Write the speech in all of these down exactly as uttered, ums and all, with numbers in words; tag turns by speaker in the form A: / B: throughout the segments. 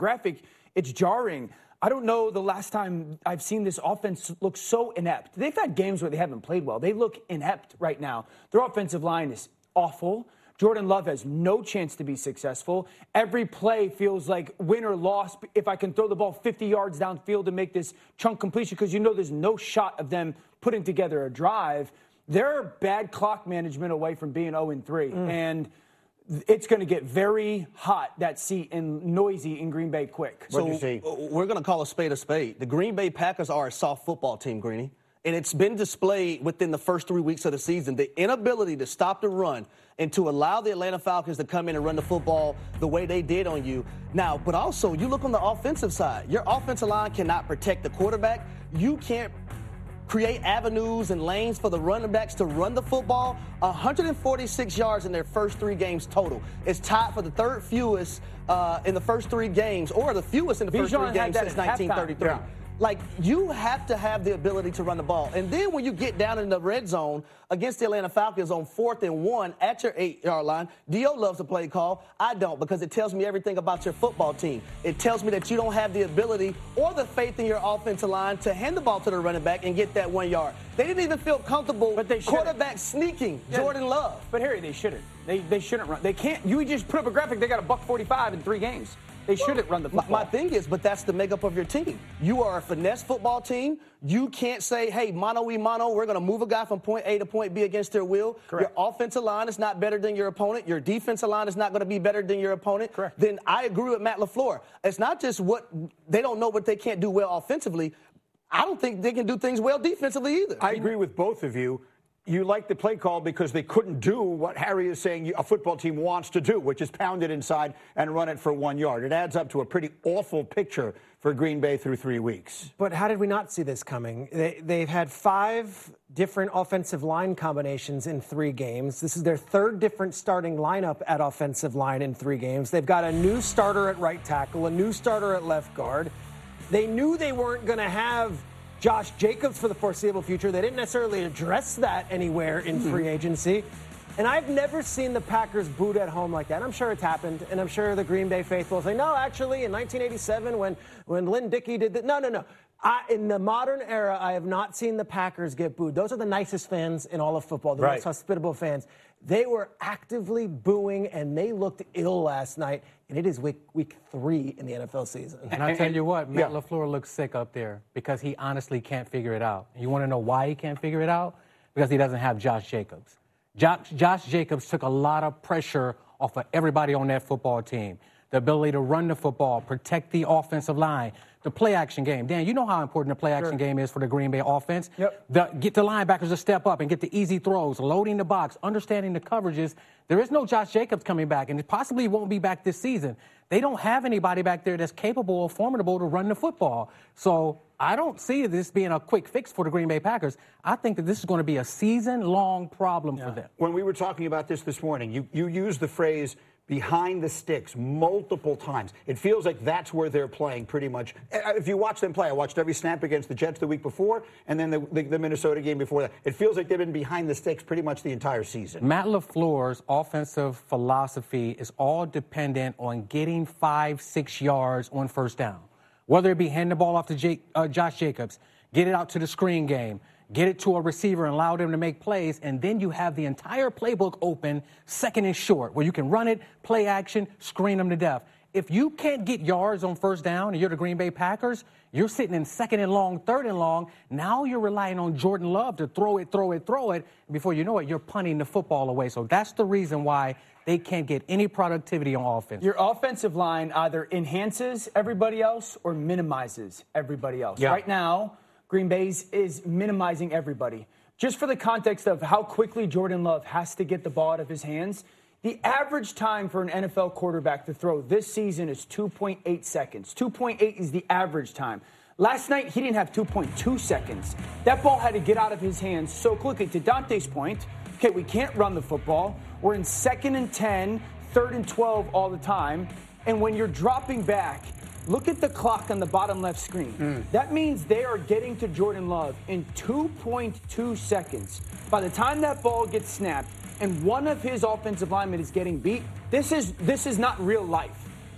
A: graphic, it's jarring. I don't know the last time I've seen this offense look so inept. They've had games where they haven't played well. They look inept right now. Their offensive line is awful. Jordan Love has no chance to be successful. Every play feels like win or loss if I can throw the ball fifty yards downfield and make this chunk completion, because you know there's no shot of them putting together a drive. They're bad clock management away from being oh and three. Mm. And it's going to get very hot, that seat, and noisy in Green Bay quick.
B: So we're going to call a spade a spade. The Green Bay Packers are a soft football team, Greeny. And it's been displayed within the first three weeks of the season. The inability to stop the run and to allow the Atlanta Falcons to come in and run the football the way they did on you. Now, but also, you look on the offensive side. Your offensive line cannot protect the quarterback. You can't create avenues and lanes for the running backs to run the football. one hundred forty-six yards in their first three games total. It's tied for the third fewest uh, in the first three games, or the fewest in the first
A: Bijan
B: three games since nineteen thirty-three.
A: Yeah.
B: Like, you have to have the ability to run the ball. And then when you get down in the red zone against the Atlanta Falcons on fourth and one at your eight-yard line, D O loves the play call. I don't, because it tells me everything about your football team. It tells me that you don't have the ability or the faith in your offensive line to hand the ball to the running back and get that one yard. They didn't even feel comfortable
A: but they
B: quarterback sneaking yeah. Jordan Love.
A: But, Harry, they shouldn't. They, they shouldn't run. They can't. You just put up a graphic. They got a buck forty-five in three games. They shouldn't run the football.
B: My, my thing is, but that's the makeup of your team. You are a finesse football team. You can't say, hey, mano y mano, we're going to move a guy from point A to point B against their will.
A: Correct.
B: Your offensive line is not better than your opponent. Your defensive line is not going to be better than your opponent.
A: Correct.
B: Then I agree with Matt LaFleur. It's not just what they don't know what they can't do well offensively. I don't think they can do things well defensively either.
C: I agree with both of you. You like the play call because they couldn't do what Harry is saying a football team wants to do, which is pound it inside and run it for one yard. It adds up to a pretty awful picture for Green Bay through three weeks.
D: But how did we not see this coming? They, they've had five different offensive line combinations in three games. This is their third different starting lineup at offensive line in three games. They've got a new starter at right tackle, a new starter at left guard. They knew they weren't going to have Josh Jacobs for the foreseeable future. They didn't necessarily address that anywhere in mm-hmm. free agency. And I've never seen the Packers booed at home like that. I'm sure it's happened, and I'm sure the Green Bay faithful say, no, actually, in nineteen eighty-seven, when, when Lynn Dickey did that. No, no, no. I, in the modern era, I have not seen the Packers get booed. Those are the nicest fans in all of football, the
C: right.
D: most hospitable fans. They were actively booing, and they looked ill last night. And it is week week three in the N F L season.
E: And I'll tell you what, Matt
C: yeah.
E: LaFleur looks sick up there because he honestly can't figure it out. You want to know why he can't figure it out? Because he doesn't have Josh Jacobs. Josh, Josh Jacobs took a lot of pressure off of everybody on that football team. The ability to run the football, protect the offensive line, the play-action game. Dan, you know how important the play-action
A: sure.
E: game is for the Green Bay offense.
A: Yep.
E: The, get the linebackers to step up and get the easy throws, loading the box, understanding the coverages. There is no Josh Jacobs coming back, and it possibly won't be back this season. They don't have anybody back there that's capable or formidable to run the football. So I don't see this being a quick fix for the Green Bay Packers. I think that this is going to be a season-long problem yeah. for them.
C: When we were talking about this this morning, you, you used the phrase behind the sticks multiple times. It feels like that's where they're playing pretty much. If you watch them play, I watched every snap against the Jets the week before and then the, the, the Minnesota game before that. It feels like they've been behind the sticks pretty much the entire season.
E: Matt LaFleur's offensive philosophy is all dependent on getting five, six yards on first down. Whether it be handing the ball off to Jake, uh, Josh Jacobs, get it out to the screen game, get it to a receiver and allow them to make plays, and then you have the entire playbook open, second and short, where you can run it, play action, screen them to death. If you can't get yards on first down and you're the Green Bay Packers, you're sitting in second and long, third and long. Now you're relying on Jordan Love to throw it, throw it, throw it. And before you know it, you're punting the football away. So that's the reason why they can't get any productivity on offense.
A: Your offensive line either enhances everybody else or minimizes everybody else.
C: Yeah.
A: Right now, Green Bay's is minimizing everybody. Just for the context of how quickly Jordan Love has to get the ball out of his hands, the average time for an N F L quarterback to throw this season is two point eight seconds. two point eight is the average time. Last night, he didn't have two point two seconds. That ball had to get out of his hands so quickly. To Dante's point, okay, we can't run the football. We're in second and ten, third and twelve all the time. And when you're dropping back, look at the clock on the bottom left screen. Mm. That means they are getting to Jordan Love in two point two seconds. By the time that ball gets snapped and one of his offensive linemen is getting beat, this is this is not real life.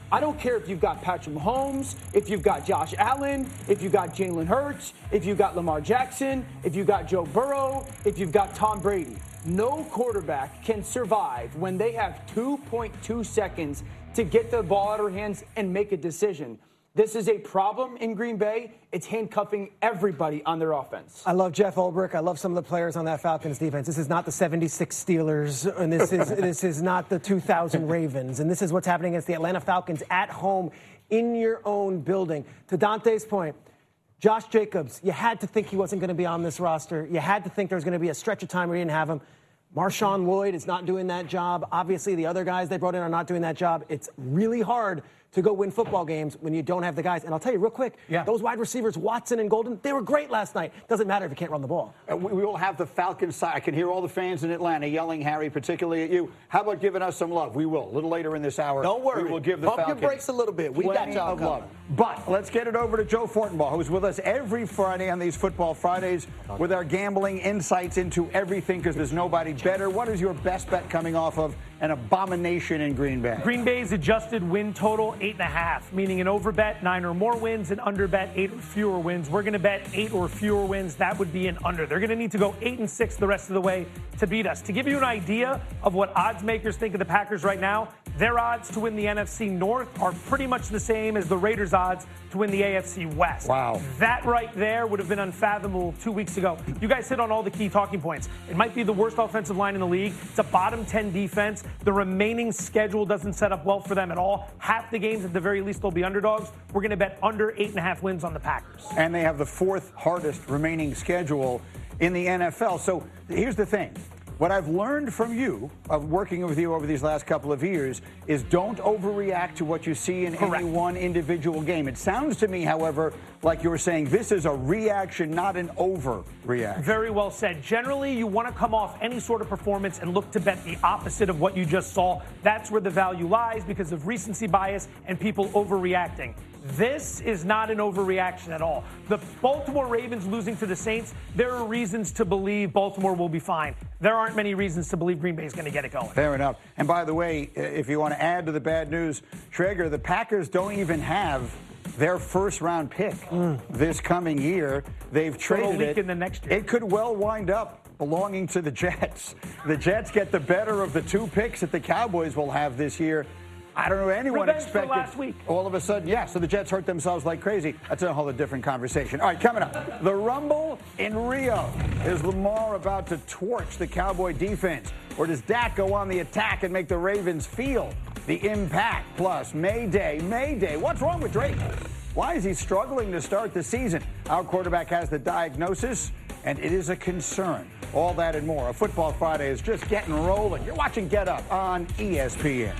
A: I don't care if you've got Patrick Mahomes, if you've got Josh Allen, if you've got Jalen Hurts, if you've got Lamar Jackson, if you've got Joe Burrow, if you've got Tom Brady. No quarterback can survive when they have two point two seconds to get the ball out of their hands and make a decision. This is a problem in Green Bay. It's handcuffing everybody on their offense.
D: I love Jeff Ulbrich. I love some of the players on that Falcons defense. This is not the seventy-six Steelers, and this is this is not the two thousand Ravens. And this is what's happening against the Atlanta Falcons at home in your own building. To Dante's point, Josh Jacobs, you had to think he wasn't going to be on this roster. You had to think there was going to be a stretch of time where you didn't have him. Marshawn Lloyd is not doing that job. Obviously, the other guys they brought in are not doing that job. It's really hard to go win football games when you don't have the guys. And I'll tell you real quick, yeah. those wide receivers, Watson and Golden, they were great last night. Doesn't matter if you can't run the ball.
C: Uh, we, we will have the Falcons side. I can hear all the fans in Atlanta yelling, Harry, particularly at you. How about giving us some love? We will. A little later in this hour.
B: Don't worry.
C: We will give the
B: Pump
C: Falcons
B: your brakes a little bit. We got y'all
C: of love. But let's get it over to Joe Fortenbaugh, who's with us every Friday on these Football Fridays with our gambling insights into everything, because there's nobody better. What is your best bet coming off of an abomination in Green Bay?
F: Green Bay's adjusted win total, eight and a half, meaning an over bet, nine or more wins, and under bet, eight or fewer wins. We're going to bet eight or fewer wins. That would be an under. They're going to need to go eight and six the rest of the way to beat us. To give you an idea of what odds makers think of the Packers right now, their odds to win the N F C North are pretty much the same as the Raiders' odds to win the A F C West.
C: Wow.
F: That right there would have been unfathomable two weeks ago. You guys hit on all the key talking points. It might be the worst offensive line in the league. It's a bottom ten defense. The remaining schedule doesn't set up well for them at all. Half the games, at the very least, they'll be underdogs. We're going to bet under eight and a half wins on the Packers.
C: And they have the fourth hardest remaining schedule in the N F L. So here's the thing. What I've learned from you, of working with you over these last couple of years, is don't overreact to what you see in
F: Correct.
C: any one individual game. It sounds to me, however, like you're saying this is a reaction, not an overreaction.
F: Very well said. Generally, you want to come off any sort of performance and look to bet the opposite of what you just saw. That's where the value lies because of recency bias and people overreacting. This is not an overreaction at all. The Baltimore Ravens losing to the Saints, there are reasons to believe Baltimore will be fine. There aren't many reasons to believe Green Bay is going to get it going.
C: Fair enough. And by the way, if you want to add to the bad news, Traeger, the Packers don't even have their first round pick mm. this coming year. They've traded it.
F: In the next year.
C: It could well wind up belonging to the Jets. The Jets get the better of the two picks that the Cowboys will have this year. I don't know anyone
F: Revenge
C: expected
F: for last week.
C: All of a sudden, yeah, so the Jets hurt themselves like crazy. That's a whole different conversation. All right, coming up, the Rumble in Rio. Is Lamar about to torch the Cowboy defense? Or does Dak go on the attack and make the Ravens feel the impact? Plus, Mayday, Mayday. What's wrong with Drake? Why is he struggling to start the season? Our quarterback has the diagnosis, and it is a concern. All that and more. A Football Friday is just getting rolling. You're watching Get Up on E S P N.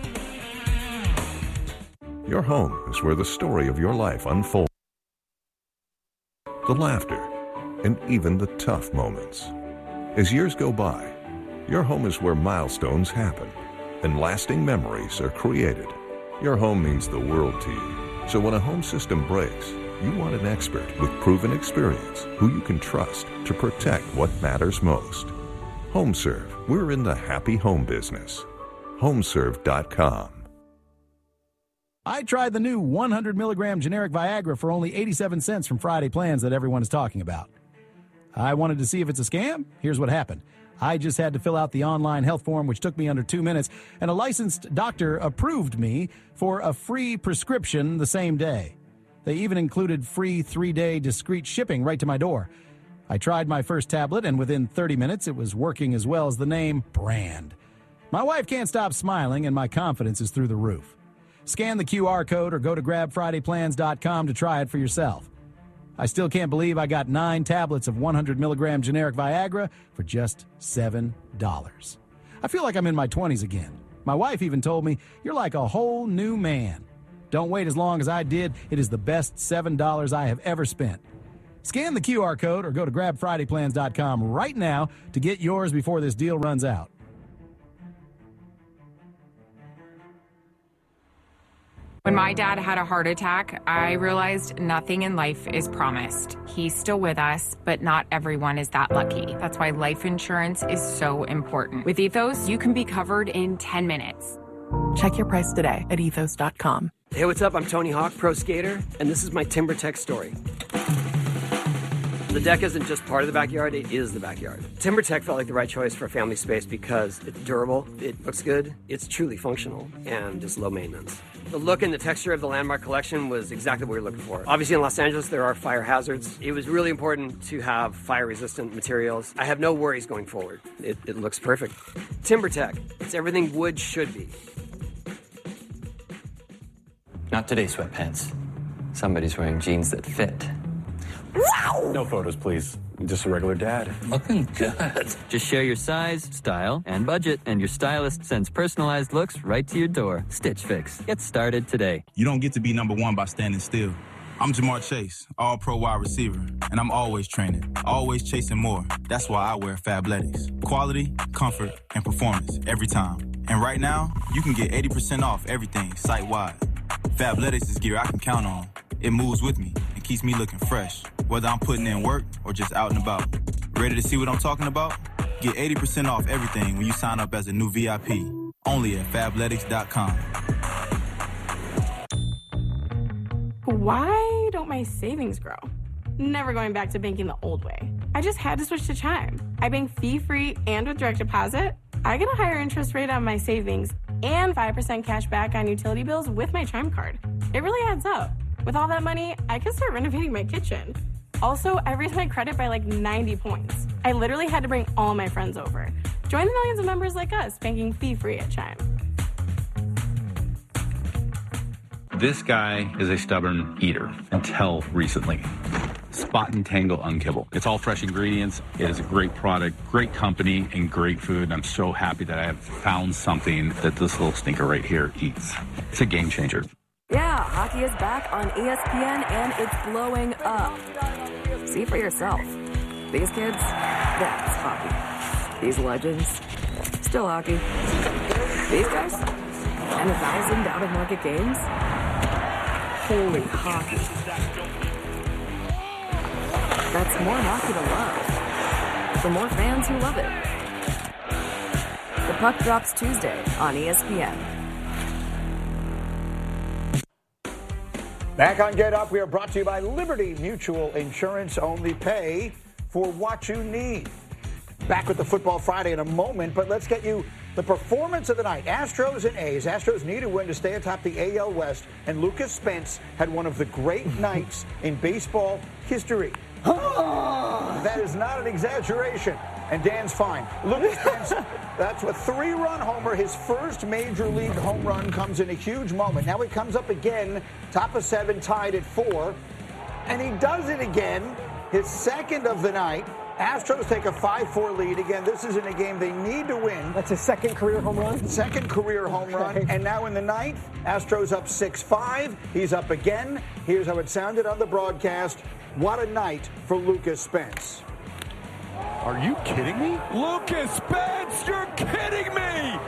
G: Your home is where the story of your life unfolds. The laughter and even the tough moments. As years go by, your home is where milestones happen and lasting memories are created. Your home means the world to you. So when a home system breaks, you want an expert with proven experience who you can trust to protect what matters most. HomeServe, we're in the happy home business. home serve dot com.
H: I tried the new one hundred milligram generic Viagra for only eighty-seven cents from Friday Plans that everyone is talking about. I wanted to see if it's a scam. Here's what happened. I just had to fill out the online health form, which took me under two minutes, and a licensed doctor approved me for a free prescription the same day. They even included free three-day discreet shipping right to my door. I tried my first tablet, and within thirty minutes, it was working as well as the name brand. My wife can't stop smiling, and my confidence is through the roof. Scan the Q R code or go to grab friday plans dot com to try it for yourself. I still can't believe I got nine tablets of one hundred milligram generic Viagra for just seven dollars. I feel like I'm in my twenties again. My wife even told me, "You're like a whole new man." Don't wait as long as I did. It is the best seven dollars I have ever spent. Scan the Q R code or go to grab friday plans dot com right now to get yours before this deal runs out.
I: When my dad had a heart attack, I realized nothing in life is promised. He's still with us, but not everyone is that lucky. That's why life insurance is so important. With Ethos, you can be covered in ten minutes.
J: Check your price today at ethos dot com.
K: Hey, what's up? I'm Tony Hawk, pro skater, and this is my TimberTech story. The deck isn't just part of the backyard, it is the backyard. TimberTech felt like the right choice for a family space because it's durable, it looks good, it's truly functional, and it's low maintenance. The look and the texture of the Landmark collection was exactly what we were looking for. Obviously in Los Angeles there are fire hazards. It was really important to have fire-resistant materials. I have no worries going forward. It, it looks perfect. TimberTech, it's everything wood should be.
L: Not today, sweatpants. Somebody's wearing jeans that fit. Wow!
M: No photos, please. Just a regular dad.
L: Looking good. Just share your size, style, and budget, and your stylist sends personalized looks right to your door. Stitch Fix. Get started today.
N: You don't get to be number one by standing still. I'm Jamar Chase, all-pro wide receiver, and I'm always training, always chasing more. That's why I wear Fabletics. Quality, comfort, and performance every time. And right now, you can get eighty percent off everything site-wide. Fabletics is gear I can count on. It moves with me and keeps me looking fresh, whether I'm putting in work or just out and about. Ready to see what I'm talking about? Get eighty percent off everything when you sign up as a new V I P. Only at fabletics dot com.
O: Why don't my savings grow? Never going back to banking the old way. I just had to switch to Chime. I bank fee-free and with direct deposit. I get a higher interest rate on my savings and five percent cash back on utility bills with my Chime card. It really adds up. With all that money, I can start renovating my kitchen. Also, I raised my credit by like ninety points. I literally had to bring all my friends over. Join the millions of members like us, banking fee-free at Chime.
P: This guy is a stubborn eater until recently. Spot and Tangle Unkibble. It's all fresh ingredients. It is a great product, great company, and great food. I'm so happy that I have found something that this little stinker right here eats. It's a game changer.
Q: Yeah, hockey is back on E S P N and it's blowing up. See for yourself. These kids, that's hockey. These legends, still hockey. These guys, and a thousand out-of-market games. Holy hockey. That's more hockey to love. For more fans who love it. The puck drops Tuesday on E S P N.
C: Back on Get Up, we are brought to you by Liberty Mutual Insurance. Only pay for what you need. Back with the Football Friday in a moment, but let's get you the performance of the night. Astros and A's. Astros need a win to stay atop the A L West, and Lucas Spence had one of the great nights in baseball history. That is not an exaggeration. And Dan's fine. Lucas Spence, that's a three-run homer. His first major league home run comes in a huge moment. Now he comes up again, top of seven, tied at four. And he does it again, his second of the night. Astros take a five four lead. Again, this is in a game they need to win.
D: That's his second career home run?
C: Second career home run. And now in the ninth, Astros up six five. He's up again. Here's how it sounded on the broadcast. What a night for Lucas Spence.
M: Are you kidding me? Lucas Spence, you're kidding me!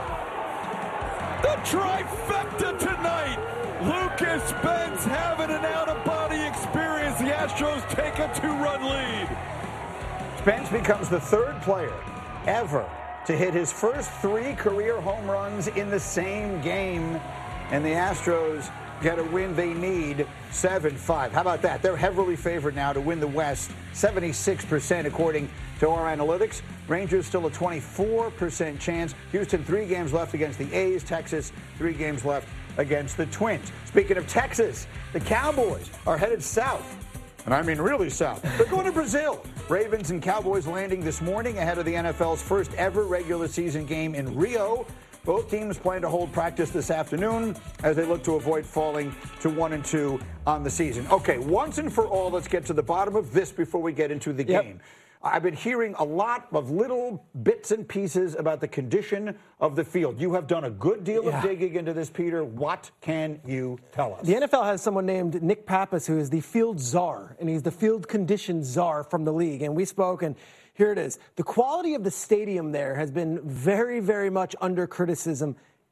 M: The trifecta tonight! Lucas Spence having an out-of-body experience. The Astros take a two-run lead.
C: Spence becomes the third player ever to hit his first three career home runs in the same game. And the Astros get a win they need, seven five. How about that? They're heavily favored now to win the West, seventy-six percent according to our analytics. Rangers still a twenty-four percent chance. Houston, three games left against the A's. Texas, three games left against the Twins. Speaking of Texas, the Cowboys are headed south. And I mean really south. They're going to Brazil. Ravens and Cowboys landing this morning ahead of the N F L's first ever regular season game in Rio. Both teams plan to hold practice this afternoon as they look to avoid falling to one and two on the season. Okay, once and for all, let's get to the bottom of this before we get into the
D: Yep.
C: game. I've been hearing a lot of little bits and pieces about the condition of the field. You have done a good deal
D: Yeah.
C: of digging into this, Peter. What can you tell us?
D: The N F L has someone named Nick Pappas who is the field czar, and he's the field condition czar from the league. And we spoke, and here it is. The quality of the stadium there has been very, very much under criticism for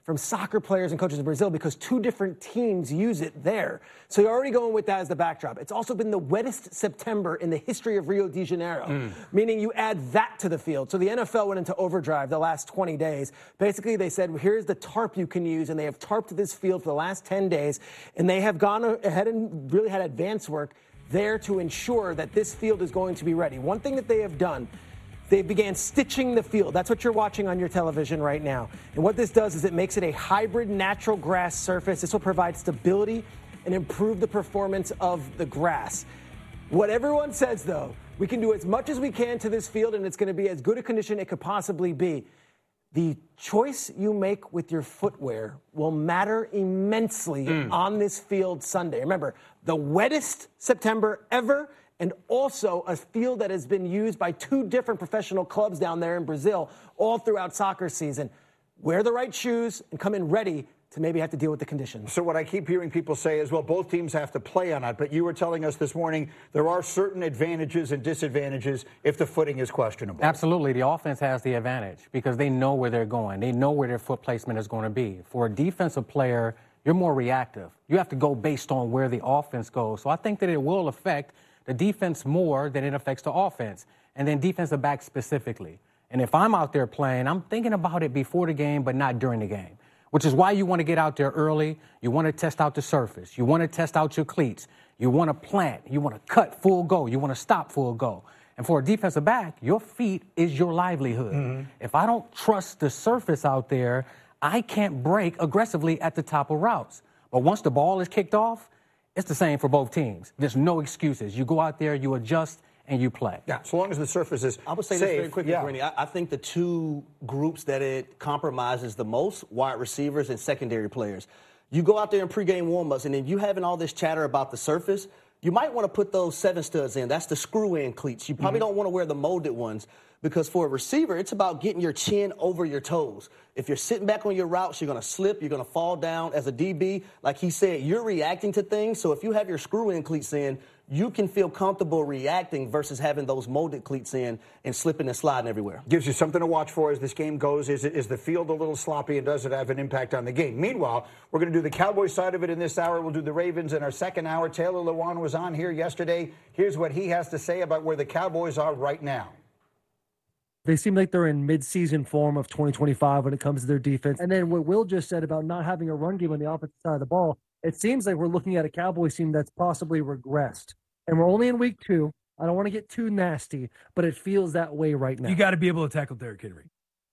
D: from soccer players and coaches in Brazil because two different teams use it there. So you're already going with that as the backdrop. It's also been the wettest September in the history of Rio de Janeiro, mm. meaning you add that to the field. So the N F L went into overdrive the last twenty days. Basically, they said, well, here's the tarp you can use, and they have tarped this field for the last ten days, and they have gone ahead and really had advanced work there to ensure that this field is going to be ready. One thing that they have done, they began stitching the field. That's what you're watching on your television right now. And what this does is it makes it a hybrid natural grass surface. This will provide stability and improve the performance of the grass. What everyone says, though, we can do as much as we can to this field, and it's going to be as good a condition it could possibly be. The choice you make with your footwear will matter immensely mm. on this field Sunday. Remember, the wettest September ever, and also a field that has been used by two different professional clubs down there in Brazil all throughout soccer season. Wear the right shoes and come in ready to maybe have to deal with the conditions.
C: So what I keep hearing people say is, well, both teams have to play on it. But you were telling us this morning there are certain advantages and disadvantages if the footing is questionable.
E: Absolutely. The offense has the advantage because they know where they're going. They know where their foot placement is going to be. For a defensive player, you're more reactive. You have to go based on where the offense goes. So I think that it will affect the defense more than it affects the offense, and then defensive back specifically. And if I'm out there playing, I'm thinking about it before the game, but not during the game, which is why you want to get out there early. You want to test out the surface. You want to test out your cleats. You want to plant. You want to cut full go. You want to stop full go. And for a defensive back, your feet is your livelihood. Mm-hmm. If I don't trust the surface out there, I can't break aggressively at the top of routes. But once the ball is kicked off, it's the same for both teams. There's no excuses. You go out there, you adjust, and you play.
C: Yeah, so long as the surface is
B: I would say
C: safe,
B: this very quickly,
C: yeah.
B: Greeny. I, I think the two groups that it compromises the most, wide receivers and secondary players. You go out there in pregame warm-ups, and then you having all this chatter about the surface, you might want to put those seven studs in. That's the screw-in cleats. You probably mm-hmm. don't want to wear the molded ones because for a receiver, it's about getting your chin over your toes. If you're sitting back on your routes, you're going to slip, you're going to fall down. As a D B, like he said, you're reacting to things. So if you have your screw-in cleats in, you can feel comfortable reacting versus having those molded cleats in and slipping and sliding everywhere.
C: Gives you something to watch for as this game goes. Is, it, is the field a little sloppy, and does it have an impact on the game? Meanwhile, we're going to do the Cowboys side of it in this hour. We'll do the Ravens in our second hour. Taylor Lewan was on here yesterday. Here's what he has to say about where the Cowboys are right now.
R: They seem like they're in mid-season form of twenty twenty-five when it comes to their defense. And then what Will just said about not having a run game on the offensive side of the ball, it seems like we're looking at a Cowboys team that's possibly regressed. And we're only in week two. I don't want to get too nasty, but it feels that way right now.
S: You got to be able to tackle Derrick Henry.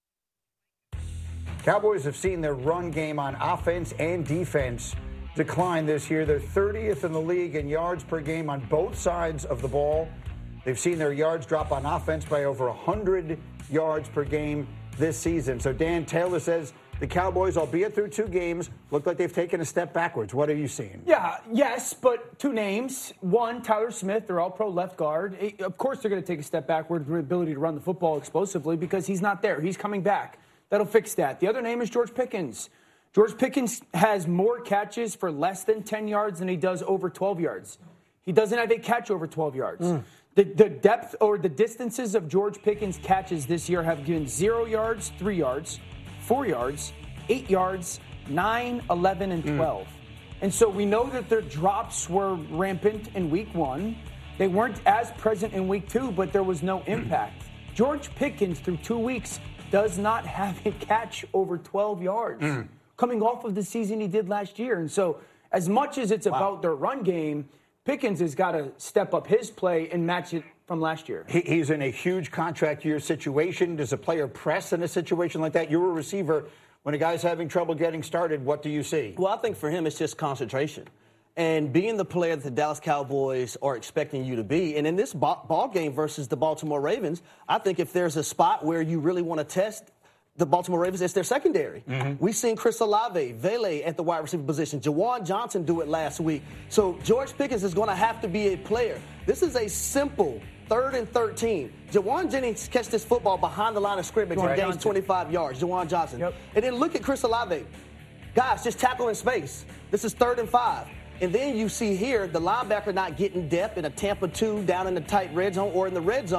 C: Cowboys have seen their run game on offense and defense decline this year. They're thirtieth in the league in yards per game on both sides of the ball. They've seen their yards drop on offense by over one hundred yards per game this season. So Dan Taylor says the Cowboys, albeit through two games, look like they've taken a step backwards. What are you seeing?
A: Yeah, yes, but two names. One, Tyler Smith, their all-pro left guard. Of course they're going to take a step backward with the ability to run the football explosively because he's not there. He's coming back. That'll fix that. The other name is George Pickens. George Pickens has more catches for less than ten yards than he does over twelve yards. He doesn't have a catch over twelve yards. Mm. The, the depth or the distances of George Pickens' catches this year have given zero yards, three yards, four yards, eight yards, nine, eleven, and twelve. Mm. And so we know that their drops were rampant in week one. They weren't as present in week two, but there was no impact. Mm. George Pickens, through two weeks, does not have a catch over twelve yards, mm. coming off of the season he did last year. And so as much as it's wow. about their run game, Pickens has got to step up his play and match it from last year.
C: He, he's in a huge contract year situation. Does a player press in a situation like that? You're a receiver. When a guy's having trouble getting started, what do you see?
B: Well, I think for him it's just concentration. And being the player that the Dallas Cowboys are expecting you to be. And in this ball, ball game versus the Baltimore Ravens, I think if there's a spot where you really want to test the Baltimore Ravens, it's their secondary. Mm-hmm. We've seen Chris Olave, Vele at the wide receiver position, Jawan Johnson do it last week. So George Pickens is going to have to be a player. This is a simple third and thirteen. Jawan Jennings catch this football behind the line of scrimmage and gains twenty-five yards. Jawan Johnson. Yep. And then look at Chris Olave. Guys, just tackle in space. This is third and five. And then you see here the linebacker not getting depth in a Tampa two down in the tight red zone or in the red zone.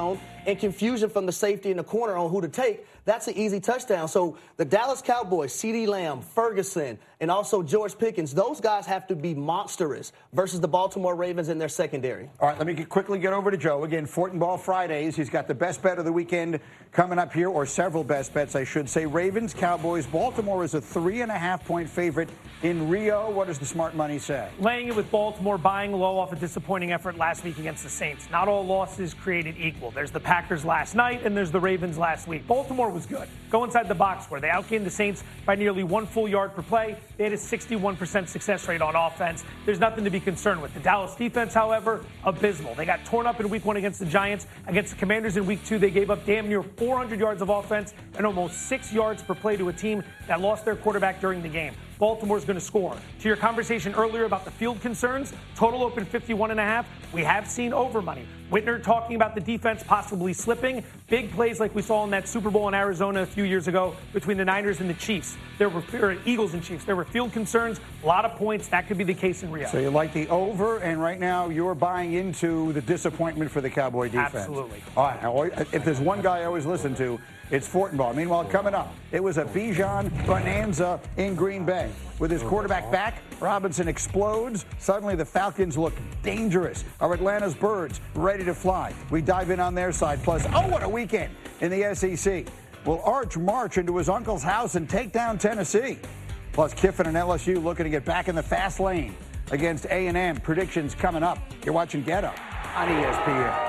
B: and confusion from the safety in the corner on who to take, that's an easy touchdown. So the Dallas Cowboys, CeeDee Lamb, Ferguson, and also George Pickens, those guys have to be monstrous versus the Baltimore Ravens in their secondary.
C: All right, let me get, quickly get over to Joe. Again, Fortin Ball Fridays. He's got the best bet of the weekend coming up here, or several best bets, I should say. Ravens, Cowboys. Baltimore is a three and a half point favorite in Rio. What does the smart money say?
F: Laying it with Baltimore, buying low off a disappointing effort last week against the Saints. Not all losses created equal. There's the Packers last night, and there's the Ravens last week. Baltimore was good. Go inside the box score. They outgained the Saints by nearly one full yard per play. They had a sixty-one percent success rate on offense. There's nothing to be concerned with. The Dallas defense, however, abysmal. They got torn up in week one against the Giants. Against the Commanders in week two, they gave up damn near four hundred yards of offense and almost six yards per play to a team that lost their quarterback during the game. Baltimore's going to score. To your conversation earlier about the field concerns, total open fifty-one and a half. We have seen over money. Whitner talking about the defense possibly slipping. Big plays like we saw in that Super Bowl in Arizona a few years ago between the Niners and the Chiefs. There were or Eagles and Chiefs. There were field concerns, a lot of points. That could be the case in Rio.
C: So you like the over, and right now you're buying into the disappointment for the Cowboy defense.
F: Absolutely.
C: All right. Now, if there's one guy I always listen to, it's Fortin Ball. Meanwhile, coming up, it was a Bijan bonanza in Green Bay. With his quarterback back, Robinson explodes. Suddenly, the Falcons look dangerous. Are Atlanta's Birds ready to fly? We dive in on their side. Plus, oh, what a weekend in the S E C. Will Arch march into his uncle's house and take down Tennessee? Plus, Kiffin and L S U looking to get back in the fast lane against A and M. Predictions coming up. You're watching Get Up on E S P N.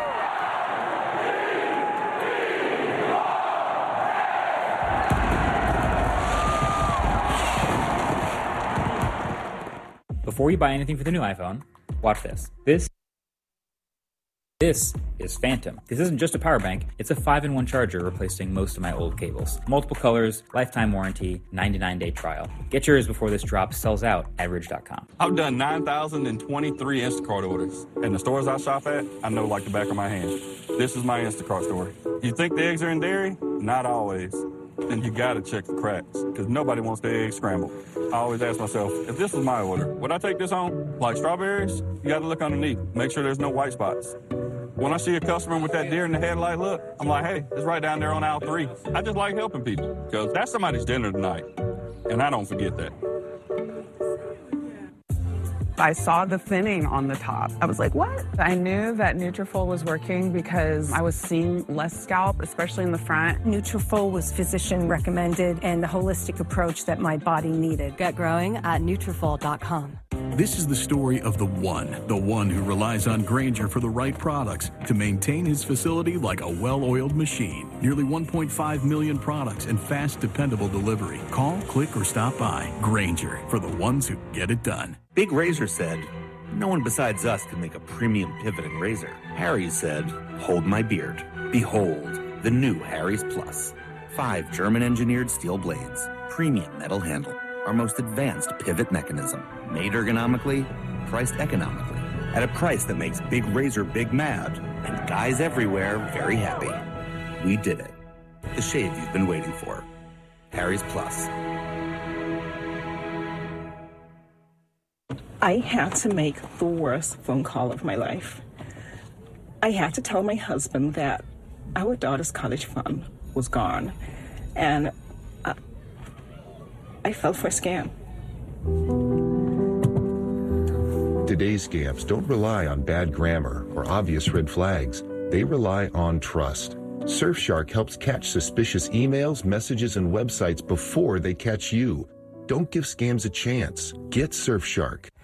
S: Before you buy anything for the new iPhone, watch this. This This is Phantom. This isn't just a power bank, it's a five in one charger replacing most of my old cables. Multiple colors, lifetime warranty, ninety-nine day trial. Get yours before this drop sells out at ridge dot com.
N: I've done nine thousand twenty-three Instacart orders, and the stores I shop at, I know like the back of my hand. This is my Instacart store. You think the eggs are in dairy? Not always. And you gotta check for cracks, because nobody wants their eggs scrambled. I always ask myself, if this was my order, would I take this home? Like strawberries? You gotta look underneath, make sure there's no white spots. When I see a customer with that deer in the headlight look, I'm like, hey, it's right down there on aisle three. I just like helping people, because that's somebody's dinner tonight, and I don't forget that.
T: I saw the thinning on the top. I was like, what? I knew that Nutrafol was working because I was seeing less scalp, especially in the front.
U: Nutrafol was physician recommended and the holistic approach that my body needed.
V: Get growing at Nutrafol dot com.
W: This is the story of the one, the one who relies on Grainger for the right products to maintain his facility like a well-oiled machine. Nearly one point five million products and fast, dependable delivery. Call, click, or stop by. Grainger, for the ones who get it done.
X: Big Razor said, no one besides us can make a premium pivoting razor. Harry's said, hold my beard. Behold, the new Harry's Plus. Five German-engineered steel blades, premium metal handle, our most advanced pivot mechanism, made ergonomically, priced economically, at a price that makes Big Razor big mad and guys everywhere very happy. We did it. The shave you've been waiting for. Harry's Plus.
Y: I had to make the worst phone call of my life. I had to tell my husband that our daughter's college fund was gone, and I, I fell for a scam.
Z: Today's scams don't rely on bad grammar or obvious red flags. They rely on trust. Surfshark helps catch suspicious emails, messages, and websites before they catch you. Don't give scams a chance. Get Surfshark.